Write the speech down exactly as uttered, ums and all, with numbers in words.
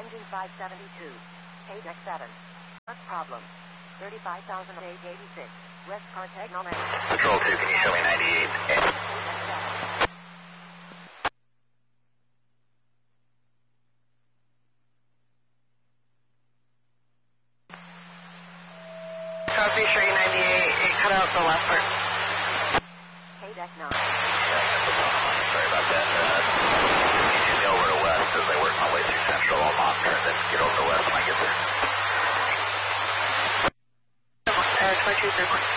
Engine five seventy-two. K deck seven. What problem? thirty-five thousand eight hundred eighty-six. West Cartagena. Control two, can you show me ninety-eight? K deck seven. Copy, show you ninety-eight. It cut out the last part. K deck nine. Sorry about that. Uh, you should know over to west as I work my way through central. I'll monitor and then get over to west when I get there. Uh, twenty-two, three.